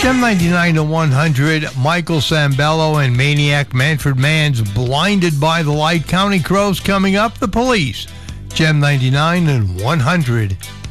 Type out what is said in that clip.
Gem 99 to 100, Michael Sambello and Maniac Manfred Mann's Blinded by the Light. County Crows coming up, The Police. Gem 99 and 100.